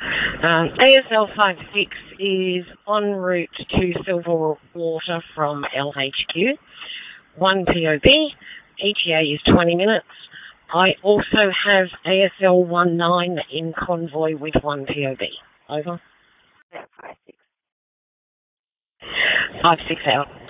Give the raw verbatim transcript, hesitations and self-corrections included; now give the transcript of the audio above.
Um, A S L five six is en route to Silverwater from L H Q. one P O B. E T A is twenty minutes. I also have A S L nineteen in convoy with one P O B. Over. Five six. five six out.